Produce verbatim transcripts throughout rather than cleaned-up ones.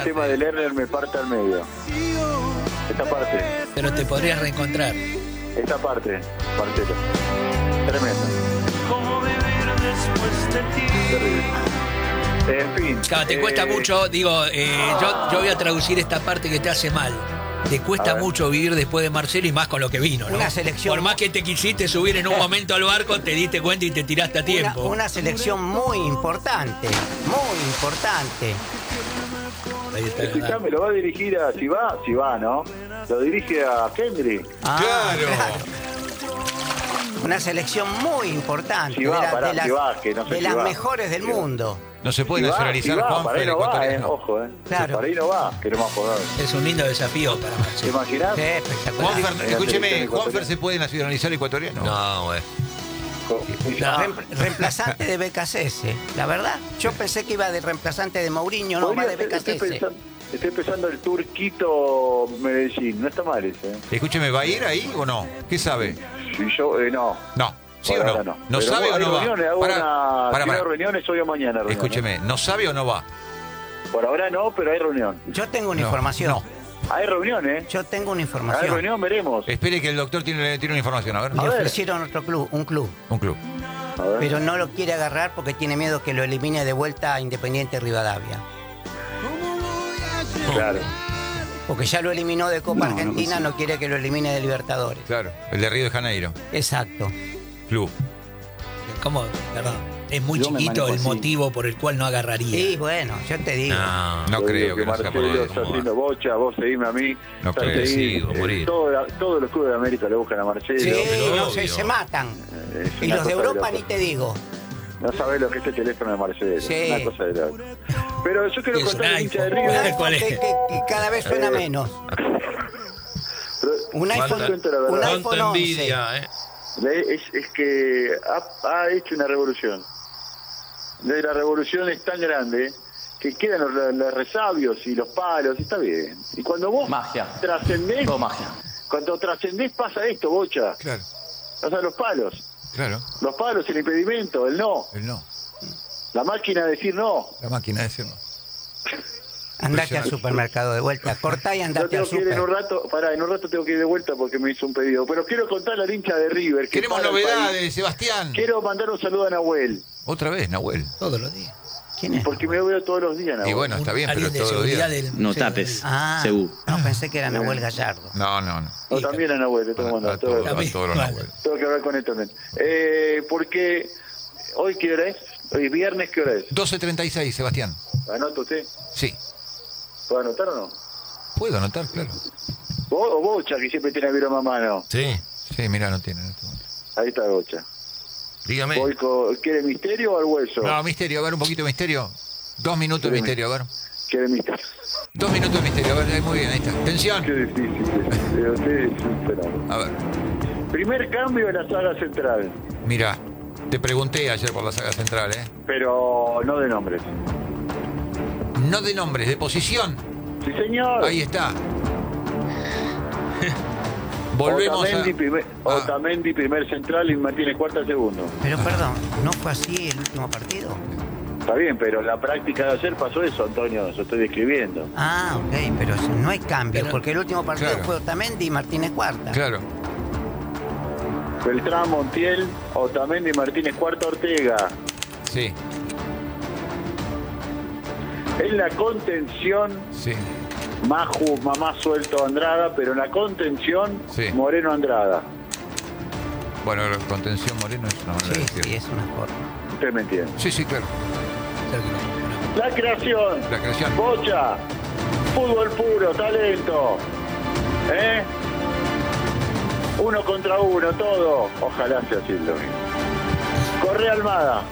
el tema de Lerner me parte al medio. Esta parte. Pero te podrías reencontrar. Esta parte, Marcelo. Tremendo. Terrible. En fin. Claro, te eh, cuesta mucho, digo, eh, yo, yo voy a traducir esta parte que te hace mal. Te cuesta mucho vivir después de Marcelo y más con lo que vino, ¿no? Una selección. Por más que te quisiste subir en un momento al barco, te diste cuenta y te tiraste a tiempo. Una, una selección muy importante, muy importante. Ahí está, Escuchame, lo va a dirigir a... Si va, si va, ¿no? Lo dirige a Kendry. Ah, Claro. Una selección muy importante. Si va, de la- pará, de las, si va, que no sé de si las va. mejores del Si va. mundo. No se puede Si va, nacionalizar si va, para Juanfer ahí no va, eh, ecuatoriano. ojo, eh. Claro. Para ahí no va, que no más poder. Es un lindo desafío para ¿Te Marcelo. imaginas? Sí, espectacular. Juanfer, En la escúcheme, selección ¿Juanfer ecuatoriana. se puede nacionalizar ecuatoriano? No, güey. Rem- reemplazante de B K C S. La verdad, yo pensé que iba de reemplazante de Mourinho, no, va Podría de ser, estoy, B K C S. pensando, estoy pensando el Turquito Medellín, no está mal ese. ¿eh? Escúcheme, ¿va a ir ahí o no? ¿Qué sabe? Si yo, eh, no. No. ¿Sí Por o no? ahora ¿No, no. Pero sabe o hay no va? reuniones, hago Pará, una- pará, quiero pará. reuniones hoy o mañana. reuniones. Escúcheme, ¿no sabe o no va? Por ahora no, pero hay reunión. Yo tengo una No, información. no. Hay reunión, ¿eh? Yo tengo una Hay información. reunión, veremos. Espere que el doctor tiene, tiene una información. A ver. Le A ver. ofrecieron otro club, un club, Un club. A ver. pero no lo quiere agarrar porque tiene miedo que lo elimine de vuelta a Independiente Rivadavia. Claro. Porque ya lo eliminó de Copa No, no Argentina, consigo. no quiere que lo elimine de Libertadores. Claro. El de Río de Janeiro. Exacto. Club. ¿Cómo? Perdón. Es muy Yo me chiquito manejo el así. motivo por el cual no agarraría. Y bueno, yo te digo. No. No Yo creo digo que no sea por Marcelo eso. está haciendo bocha, vos seguime a mí. No está creo. seguí- Sigo, eh, morir. todo- todos los clubes de América le buscan a Marcelo. Sí, pero no, obvio. se, se matan. Es Y una los de cosa Europa loco. ni te digo. No sabés lo que es el teléfono de Marcelo. Sí. Una cosa de loco. Pero yo quiero Es contar un al hincha de iPhone. River. ¿Cuál es? Que, que- que cada vez suena menos. pero Un yo iPhone, cuento la verdad. un Cuánta iPhone once. envidia, ¿eh? Le- Es, es que ha, ha hecho una revolución. De la revolución es tan grande que quedan los, los resabios y los palos, y está bien. Y cuando vos Magia. trascendés, Todo magia. cuando trascendés pasa esto, bocha. Claro. O sea, los palos. Claro. Los palos, el impedimento, el no. El no. La máquina de decir no. La máquina de decirlo. Andate al supermercado de vuelta. Cortá y Yo andate tengo al que ir en un super. rato, pará, en un rato tengo que ir de vuelta porque me hizo un pedido. Pero quiero contar al hincha de River. que Queremos para el novedades, país. Sebastián. Quiero mandar un saludo a Nahuel. Otra vez, Nahuel. Todos los días. ¿Quién es? Porque me veo todos los días, Nahuel. Y bueno, está bien, pero Alguien de todos los seguridad días. del No Museo tapes. del- Ah, Seguro. no, pensé que era Nahuel Gallardo. No, no, no. No, también a Nahuel, le tengo que A, mandar. a Tengo, todos, a todos los Vale. Nahuel. tengo que hablar con él también. Eh, porque hoy, ¿qué hora es? Hoy es viernes, ¿qué hora es? doce treinta y seis, Sebastián. ¿Anota usted? Sí. ¿Puedo anotar o no? Puedo anotar, claro. ¿Vos o Bocha, que siempre tiene viroma a mano? Sí. Sí, mira, no tiene. No tiene. Ahí está Bocha. Dígame. Voy con- ¿Quiere misterio o al hueso? No, misterio, a ver, un poquito de misterio. Dos minutos de Sí, misterio, a ver. ¿Quiere misterio? Dos minutos de misterio, a ver, ahí, muy bien, ahí está. Qué Tensión. difícil. Pero usted es un fenómeno. A ver, Primer cambio en la saga central, mira, te pregunté ayer por la saga central, ¿eh? pero no de nombres. No de nombres, de posición. Sí, señor. Ahí está. Volvemos Otamendi, a... primer, Ah. Otamendi, primer central y Martínez cuarta segundo. Pero perdón, ¿no fue así el último partido? Está bien, pero en la práctica de ayer pasó eso, Antonio, eso estoy describiendo. Ah, ok, pero no hay cambio, Pero- porque el último partido Claro. fue Otamendi y Martínez Cuarta. Claro. Beltrán, Montiel, Otamendi, Martínez cuarta, Ortega. Sí, En la contención, sí. Maju, Mamá suelto Andrada, pero en la contención, Sí. Moreno Andrada. Bueno, la contención Moreno es una manera Sí, de sí, decirlo. es una forma. Usted me entiende. Sí, sí, claro. La creación, La creación. Bocha, fútbol puro, talento. ¿Eh? Uno contra uno, todo. Ojalá sea así lo mismo. Correa Almada.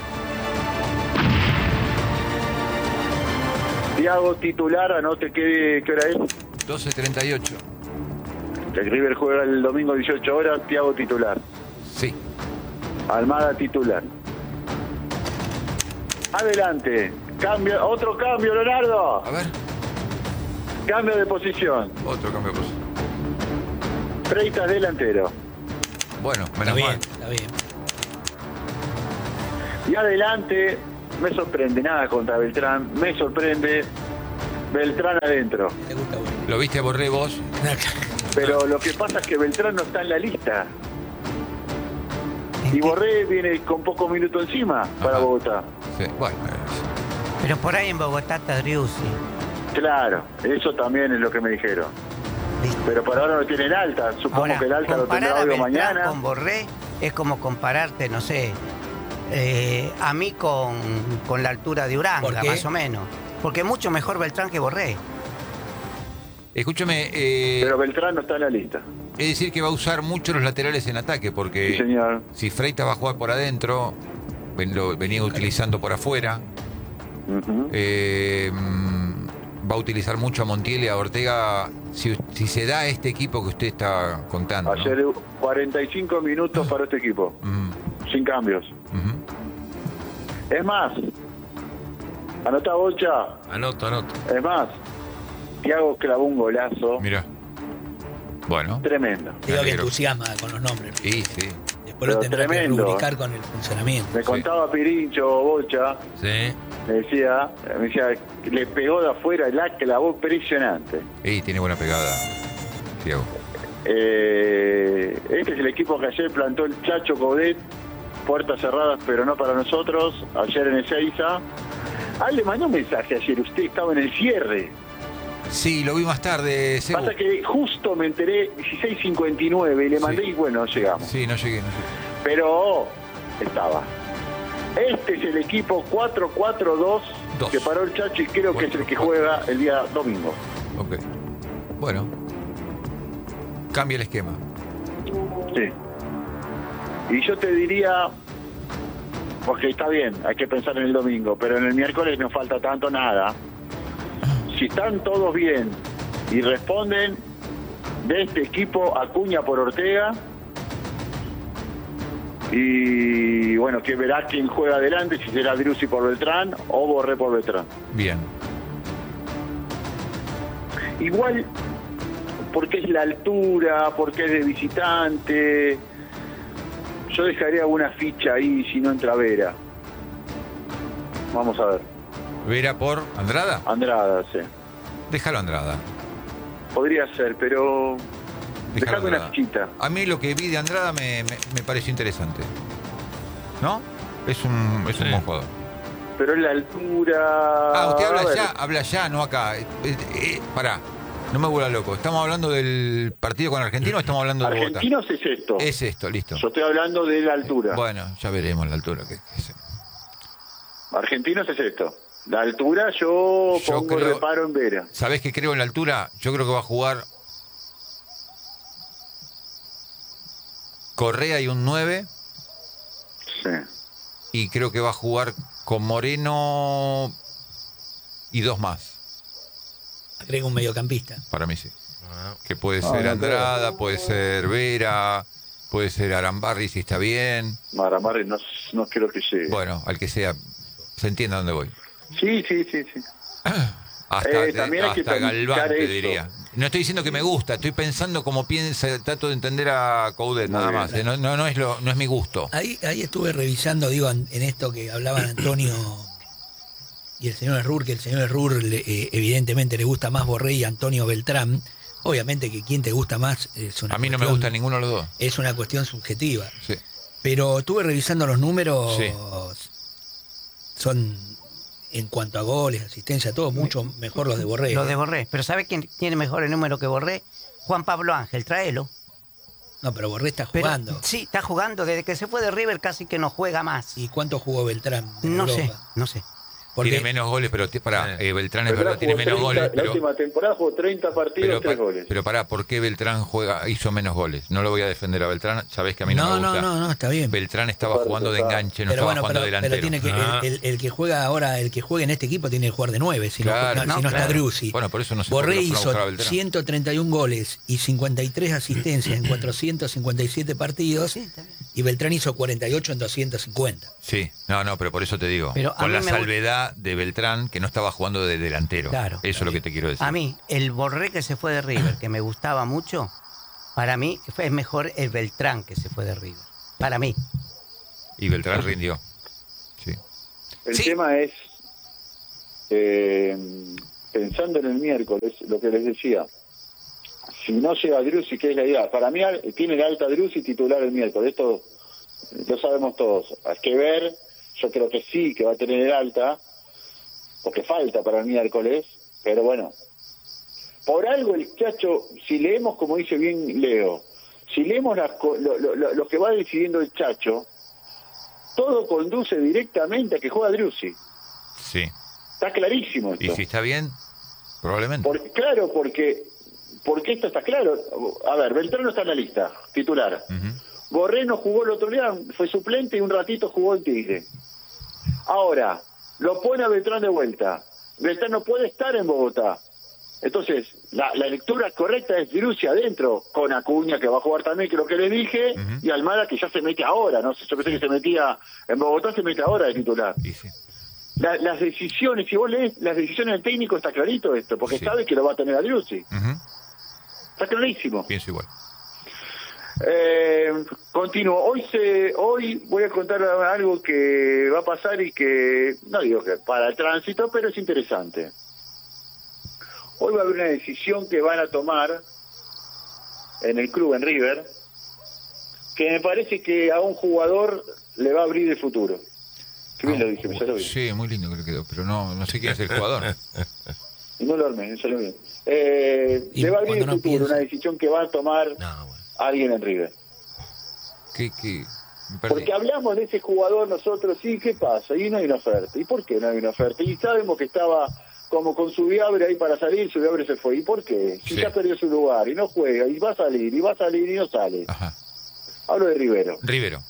Thiago titular, anote qué, qué hora es. doce treinta y ocho. El River juega el domingo dieciocho horas, Thiago titular. Sí. Almada titular. Adelante. Cambio, otro cambio, Leonardo. A ver, Cambio de posición. otro cambio de posición. Freitas delantero. Bueno, Está menos bien, mal. está bien. Y adelante, me sorprende nada contra Beltrán, me sorprende Beltrán adentro. Le gusta Borré. ¿Lo viste a Borré vos? Pero lo que pasa es que Beltrán no está en la lista. Y Borré viene con pocos minutos encima para Ajá. Bogotá. Sí, bueno. Pero por ahí en Bogotá está Driussi. Claro, eso también es lo que me dijeron. ¿Viste? Pero por ahora no tienen alta. Supongo Ahora, que el alta lo comparar tendrá a hoy o Beltrán mañana. con Borré es como compararte, no sé, eh, a mí con, con la altura de ¿Por Uranga, qué? más o menos. Porque es mucho mejor Beltrán que Borré. Escúchame, eh, Pero Beltrán no está en la lista. es decir que va a usar mucho los laterales en ataque, porque Sí, señor. si Freitas va a jugar por adentro, ven- lo venía utilizando por afuera, Ujú. eh, mm, va a utilizar mucho a Montiel y a Ortega. Si, si se da este equipo que usted está contando, ¿no? Ayer cuarenta y cinco minutos para este equipo, Ujú, sin cambios. ujú. Es más, anota Bocha, Anoto, anoto. es más, Thiago clavó un golazo Mira. Bueno. tremendo. Digo que alegro. entusiasma con los nombres. Sí, sí. Después lo Pero tendrá tremendo. que rubricar con el funcionamiento. Me contaba Pirincho Bocha, Sí. me decía, me decía, le pegó de afuera, la clavó impresionante. Y tiene buena pegada, Diego. Eh, este es el equipo que ayer plantó el Chacho Codet, puertas cerradas pero no para nosotros, ayer en Ezeiza. Ah, le mandó un mensaje ayer, usted estaba en el cierre. Sí, lo vi más tarde, Sebu. Pasa que justo me enteré dieciséis cincuenta y nueve y le mandé Sí. y bueno, llegamos. Sí, no llegué, no llegué. Pero estaba. Este es el equipo cuatro cuatro dos Dos. que paró el Chacho y creo que es el que Cuatro, juega el día domingo. Ok. Bueno. Cambia el esquema. Sí. Y yo te diría, porque está bien, hay que pensar en el domingo, pero en el miércoles no falta tanto nada. Si están todos bien y responden, de este equipo Acuña por Ortega. Y bueno, que verá quién juega adelante, si será Driussi por Beltrán o Borré por Beltrán. Bien. Igual, porque es la altura, porque es de visitante, yo dejaría alguna ficha ahí si no entra Vera. Vamos a ver. Vera por Andrada. Andrada, sí. Déjalo Andrada. Podría ser, pero Déjalo dejame una Andrada. fichita. A mí lo que vi de Andrada me, me, me pareció interesante. ¿No? Es un, es un Sí. buen jugador. Pero es la altura... Ah, usted a habla ver. ya, habla ya, no acá. Eh, eh, eh, pará, no me vuelva loco. ¿Estamos hablando del partido con Argentino o estamos hablando de Bogotá? Argentinos es esto. Es esto, listo. Yo estoy hablando de la altura. Bueno, ya veremos la altura. Que, que se- Argentinos es esto. La altura yo, Yo pongo creo- reparo en Vera. ¿Sabés qué creo en la altura? Yo creo que va a jugar Correa y un nueve. Sí. Y creo que va a jugar con Moreno y dos más. Agrega un mediocampista. Para mí sí. Ah, Que puede No, ser no Andrada, puede ser Vera, puede ser Arambarri si está bien. Maramarre no, no creo que llegue. Bueno, al que sea, se entiende a dónde voy. Sí, sí, sí, sí. Hasta, Eh, también hay que hasta Galván, planificar te eso. diría. No estoy diciendo que me gusta, estoy pensando como piensa, trato de entender a Coudet, Muy nada bien. más. eh, No, no, no es lo, no es mi gusto. Ahí, ahí estuve revisando, digo, en, en esto que hablaban Antonio y el señor Herrur, que el señor Herrur le- eh, evidentemente le gusta más Borré y Antonio Beltrán. Obviamente que quien te gusta más es una A mí no me cuestión- gusta ninguno de los dos. es una cuestión subjetiva. Sí. Pero estuve revisando los números, Sí. son en cuanto a goles, asistencia, todo mucho mejor los de Borré. Lo de Borré. Pero ¿sabe quién tiene mejor el número que Borré? Juan Pablo Ángel, tráelo. No, pero Borré está Pero, jugando. sí, está jugando. Desde que se fue de River casi que no juega más. ¿Y cuánto jugó Beltrán? en No sé, Europa? no sé. Porque Tiene menos goles, pero t- pará, Sí. eh, Beltrán es Beltrán verdad, tiene jugó menos treinta goles, La pero, última temporada jugó treinta partidos, pero, tres pa- goles. pero pará, ¿por qué Beltrán juega, hizo menos goles? No lo voy a defender a Beltrán, sabés que a mí no, no, me no, gusta. no, no, está bien. Beltrán estaba Aparte, jugando de está- enganche, no pero estaba bueno, jugando pero, delantero. pero tiene que Ah. el, el- el que juega ahora, el que juega en este equipo tiene que jugar de nueve, si no, Claro, no- si no, no está claro. Driussi. Bueno, por eso no sé Borré por qué lo fueron a hizo buscar a Beltrán. ciento treinta y un goles y cincuenta y tres asistencias en cuatrocientos cincuenta y siete partidos Sí, está bien. y Beltrán hizo cuarenta y ocho en doscientos cincuenta. Sí, no, no, pero por eso te digo. Pero a con mí la me gusta- salvedad de Beltrán, que no estaba jugando de delantero. Claro. Eso es lo que te quiero decir. A mí, el Borré que se fue de River, que me gustaba mucho, para mí fue- es mejor el Beltrán que se fue de River. Para mí. Y Beltrán rindió. Sí. El Sí. tema es, eh, pensando en el miércoles, lo que les decía, si no llega Driussi, ¿qué es la idea? Para mí tiene la alta Driussi titular el miércoles, esto lo sabemos todos. Hay que ver, yo creo que sí, que va a tener el alta, porque falta para el miércoles, pero bueno, por algo el Chacho, si leemos como dice bien Leo, si leemos las, lo, lo, lo, lo que va decidiendo el Chacho, todo conduce directamente a que juega Driussi. Sí. Está clarísimo esto. Y si está bien, probablemente. Por, claro, porque porque esto está claro. A ver, Beltrán no está en la lista, titular. Uh-huh. Borré no jugó el otro día, fue suplente y un ratito jugó en Tigre. Ahora, lo pone a Beltrán de vuelta. Beltrán no puede estar en Bogotá. Entonces, la, la lectura correcta es Driussi adentro, con Acuña, que va a jugar también, que es lo que le dije, uh-huh. y Almada, que ya se mete ahora, ¿no? Yo pensé que se metía en Bogotá, se mete ahora de titular. Y sí. La, las decisiones, si vos lees las decisiones del técnico, está clarito esto, porque sí. sabe que lo va a tener a Driussi. Uh-huh. Está clarísimo. Pienso igual. Eh, continúo. Hoy se, hoy voy a contar algo que va a pasar y que, no digo que para el tránsito, pero es interesante. Hoy va a haber una decisión que van a tomar en el club, en River, que me parece que a un jugador le va a abrir el futuro. Qué bien ah, lo dije, me salió bien. Sí, muy lindo que le quedó, pero no, no sé quién es el jugador. Y no lo armé, me salió bien. Eh, le va a abrir el futuro, piensa... una decisión que va a tomar no, bueno. alguien en River. ¿Qué, qué? Porque hablamos de ese jugador nosotros, sí, ¿qué pasa? Y no hay una oferta. ¿Y por qué no hay una oferta? Y sabemos que estaba como con su Viabre ahí para salir, su Viabre se fue. ¿Y por qué? Si sí. ya perdió su lugar y no juega, y va a salir, y va a salir y no sale. Ajá. Hablo de Rivero. Rivero.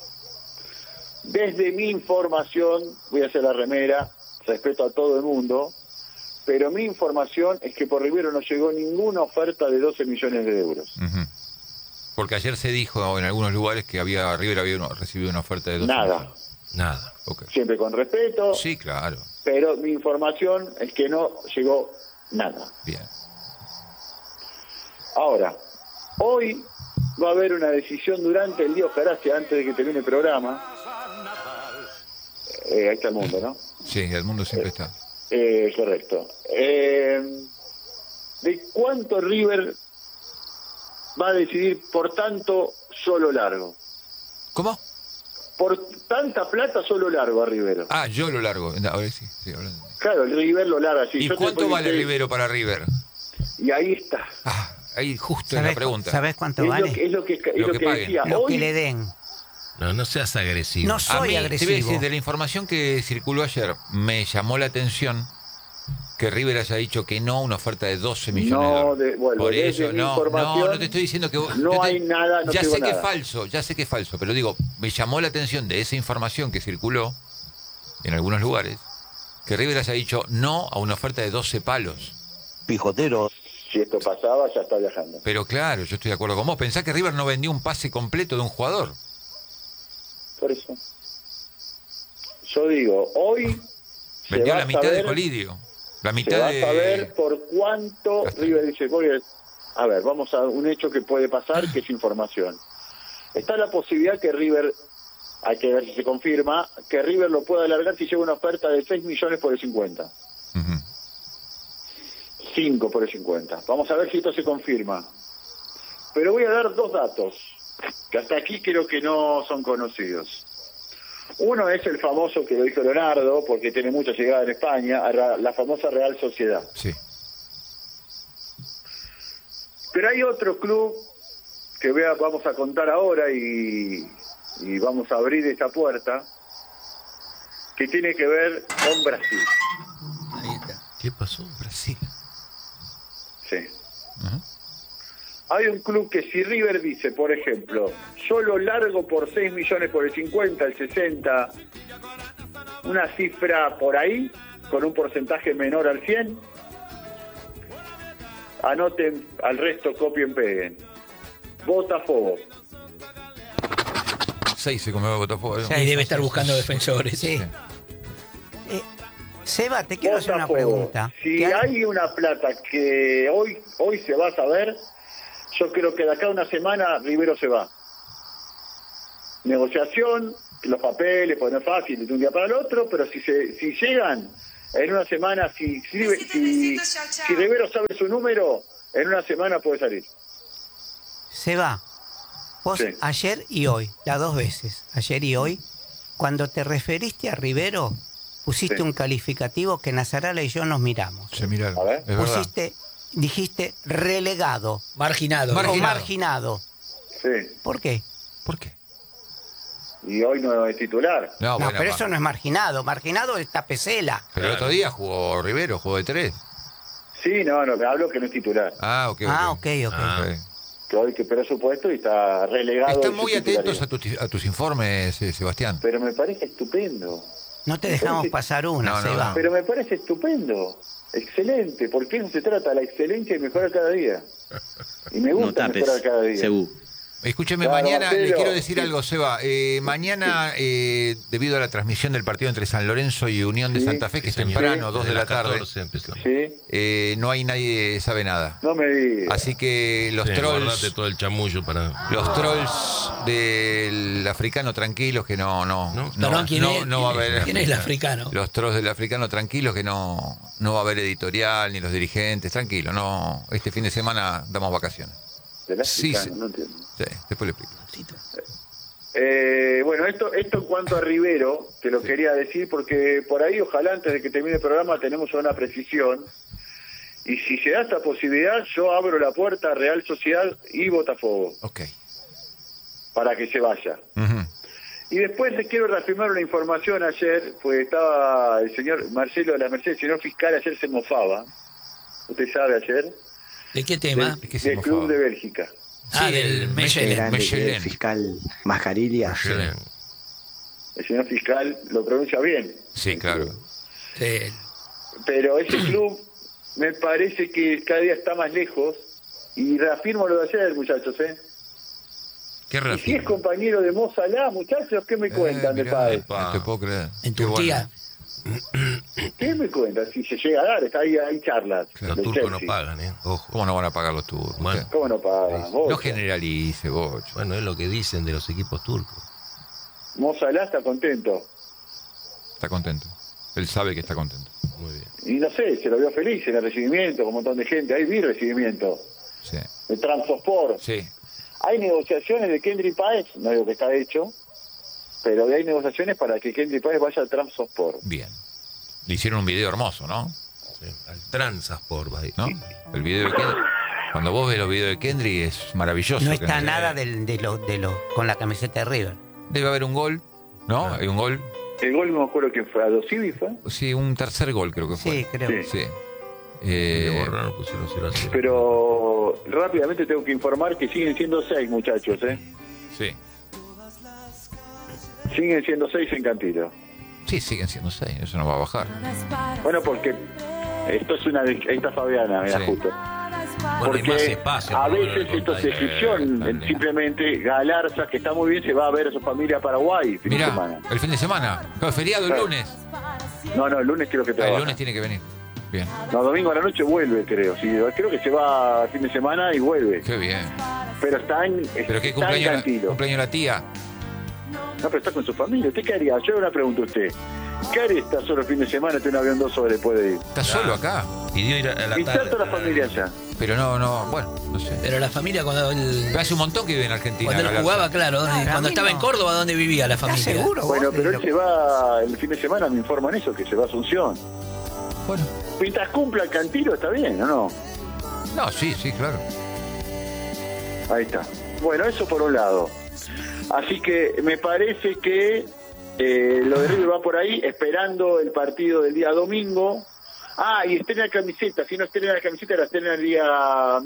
Desde mi información, voy a hacer la remera, respeto a todo el mundo, pero mi información es que por Rivero no llegó ninguna oferta de doce millones de euros. Uh-huh. Porque ayer se dijo en algunos lugares que había Rivero había uno, recibido una oferta de doce Nada. millones. Nada. Okay. Siempre con respeto. Sí, claro. Pero mi información es que no llegó nada. Bien. Ahora, hoy va a haber una decisión durante el día, ojalá sea antes de que termine el programa. Eh, ahí está el mundo, ¿no? Sí, el mundo siempre eh, está. Eh, correcto. Eh, ¿De cuánto River va a decidir por tanto solo largo? ¿Cómo? Por tanta plata solo largo a Rivero. Ah, yo lo largo. Ahora sí, sí, hablando. Claro, el River lo larga así. ¿Y yo cuánto vale usted... Rivero para River? Y ahí está. Ah, ahí justo es la pregunta. ¿Sabes cuánto es vale? Lo que, es lo que, es lo lo que, que decía. Lo Hoy, que le den. No, no seas agresivo. No soy a mí, agresivo. Te voy a decir, de la información que circuló ayer, me llamó la atención que River haya dicho que no a una oferta de doce millones no, de dólares. De, bueno, Por eso, no, no, no te estoy diciendo que... No te, hay nada, no Ya sé nada. que es falso, ya sé que es falso, pero digo, me llamó la atención de esa información que circuló en algunos lugares, que River haya dicho no a una oferta de doce palos. Pijotero. Si esto pasaba, ya está viajando. Pero claro, yo estoy de acuerdo con vos. Pensá que River no vendió un pase completo de un jugador. Por eso. Yo digo, hoy... Vendió la mitad de Colidio. La mitad se va de... a saber por cuánto River dice, oye, a ver, vamos a un hecho que puede pasar, que es información. Está la posibilidad que River, hay que ver si se confirma, que River lo pueda alargar si llega una oferta de seis millones por el cincuenta. Uh-huh. cinco por el cincuenta. Vamos a ver si esto se confirma. Pero voy a dar dos datos, que hasta aquí creo que no son conocidos. Uno es el famoso, que lo dijo Leonardo, porque tiene mucha llegada en España, a la famosa Real Sociedad. Sí. Pero hay otro club que vea, vamos a contar ahora y, y vamos a abrir esta puerta, que tiene que ver con Brasil. Ahí está. ¿Qué pasó? Brasil. Sí. Uh-huh. Hay un club que si River dice, por ejemplo, yo lo largo por seis millones por el cincuenta, el sesenta, una cifra por ahí, con un porcentaje menor al cien, anoten al resto, copien, peguen. Botafogo. Seis se comió Botafogo. Sí, debe estar buscando defensores. Sí. Eh, Seba, te quiero Botafogo. hacer una pregunta. Si hay una plata que hoy, hoy se va a saber... Yo creo que de acá a una semana Rivero se va. Negociación, los papeles, pues no es fácil de un día para el otro, pero si se, si llegan, En una semana, si, si, si, si Rivero sabe su número, en una semana puede salir. Se va. Vos Sí. ayer y hoy, las dos veces, ayer y hoy, cuando te referiste a Rivero, pusiste Sí. un calificativo que Nazarala y yo nos miramos. Se miraron. A ver. Es verdad. Pusiste, dijiste relegado Marginado. Marginado. o marginado. Sí. ¿Por qué? ¿Por qué? Y hoy no es titular. No, No, bueno, pero ma- eso no es marginado. Marginado es Tapecela. Pero el otro día jugó Rivero, jugó de tres. Sí, no, no, hablo que no es titular. Ah, ok. Ah, ok, ok. Ah. Ok. Que hoy que perdió su puesto y está relegado. Están de su muy atentos a, titularidad. tu- a tus informes, eh, Sebastián. Pero me parece estupendo. No te dejamos pasar una, No, no, Seba. no. Pero me parece estupendo. Excelente, porque eso se trata, la excelencia y mejorar cada día. Y me No gusta tapes, mejorar cada día. Cebú. Escúcheme, Claro, mañana Marcelo. le quiero decir Sí. algo, Seba. Eh, mañana, eh, debido a la transmisión del partido entre San Lorenzo y Unión de Sí. Santa Fe, que es Sí, señor. temprano, dos de la las tarde, catorce empezó. Sí, eh, no hay nadie que sabe nada. no me digas. Así que los Sí, trolls, guardate todo el chamullo para... los trolls del africano tranquilos que no, no, No. no, Perdón, ¿quién no, es? no va a haber. ¿Quién es el africano? Los trolls del africano tranquilos que no, no va a haber editorial ni los dirigentes, tranquilo, no. Este fin de semana damos vacaciones. Del Sí, africano, sí. no entiendo. Sí, después le explico. Eh, bueno, esto, esto en cuanto a Rivero, te lo quería decir porque por ahí, ojalá antes de que termine el programa, tenemos una precisión. Y si se da esta posibilidad, yo abro la puerta a Real Sociedad y Botafogo Ok. para que se vaya. Ujú. Y después les quiero reafirmar una información ayer, pues estaba el señor Marcelo de la Merced, el señor fiscal ayer se mofaba. ¿Usted sabe ayer? ¿De qué tema? Del, ¿De qué se del mofaba? Club de Bélgica. Ah, Sí, del el Mechelen. grande que es Mechelen. el fiscal Mascarilla. Mechelen. El señor fiscal lo pronuncia bien. Sí, claro. Sí. Pero ese club me parece que cada día está más lejos. Y reafirmo lo de ayer, muchachos, ¿eh? ¿Qué Y si es reafirma? compañero de Mo Salah, muchachos, ¿qué me cuentan Eh, de mirá, padre? no te puedo creer. En Qué Turquía. bueno. ¿Qué me cuentan? Si se llega a dar, está ahí, hay charlas. Los del turcos no Chelsea. pagan, ¿eh? Ojo. ¿Cómo no van a pagar los turcos? Bueno. Usted- ¿Cómo no pagan? Vos, No generalice, Bocho. Bueno, es lo que dicen de los equipos turcos. Mo Salah está contento. Está contento. Él sabe que está contento. Muy bien. Y no sé, se lo vio feliz en el recibimiento, con un montón de gente. Ahí vi recibimiento. Sí. De Transosport. Sí. Hay negociaciones de Kendry Páez, no digo que está hecho, pero hay negociaciones para que Kendry Páez vaya al Transosport. Bien. Le hicieron un video hermoso, ¿no? Sí. Al Transasport va a ir. ¿No? El video de Kendry. Cuando vos ves los videos de Kendry es maravilloso. No está Kendry. nada del- de lo, de lo, con la camiseta de River. Debe haber un gol, ¿no? Ah. Hay un gol. El gol no me acuerdo quién fue, a Dosivi fue, Sí, un tercer gol creo que fue. Sí, creo. Sí. Sí. Le Eh, borraron, pusieron cero a cero. pero rápidamente tengo que informar que siguen siendo seis muchachos, ¿eh? sí. Siguen siendo seis en Cantilo. Sí, siguen siendo seis. Eso no va a bajar. Bueno, porque esto es una... Ahí está Fabiana, mira, Sí. justo. Bueno, hay más Porque espacio. a por lo veces menos, esto es container. excepción, Eh, simplemente Galarza, que está muy bien, se va a ver a su familia a Paraguay fin de Mirá, semana. el fin de semana. Claro, feriado el Claro. lunes. No, no, el lunes creo que Ah, trabaja. el lunes tiene que venir. Bien. No, domingo a la noche vuelve, creo. Sí, creo que se va a fin de semana y vuelve. Qué bien. Pero está en, ¿Pero qué está en cumpleaños, la, Cantilo. cumpleaños la tía? No, pero está con su familia. ¿Usted qué haría? Yo hago una pregunta a usted. ¿Qué haría estar solo el fin de semana? Tiene un avión dos horas después de ir. ¿Está solo acá? Pidió ir a a la Y tarde. está toda la familia allá. Pero no, no, bueno, no sé. Pero la familia cuando él, Pero hace un montón que vive en Argentina. cuando él Galarza. jugaba, claro, Claro, a cuando mí estaba no. en Córdoba, ¿dónde vivía la ¿Estás familia? seguro vos Bueno, de pero lo él que- se va el fin de semana, me informan eso, que se va a Asunción. Bueno. Mientras cumpla el Cantilo, está bien, ¿o no? No, sí, sí, claro. Ahí está. Bueno, eso por un lado. Así que me parece que eh, lo de River va por ahí, esperando el partido del día domingo. Ah, y estrena camiseta. Si no estrena la camiseta, la estrena el día